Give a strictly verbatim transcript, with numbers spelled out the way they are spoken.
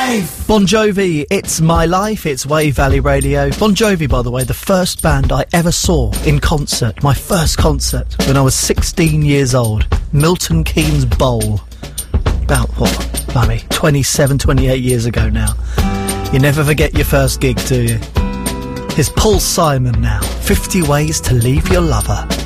Wave! Bon Jovi, It's My Life, it's Wave Valley Radio. Bon Jovi, by the way, the first band I ever saw in concert, my first concert, when I was sixteen years old. Milton Keynes Bowl. About, what, blimey, twenty-seven, twenty-eight years ago now. You never forget your first gig, do you? Here's Paul Simon now. fifty Ways to Leave Your Lover.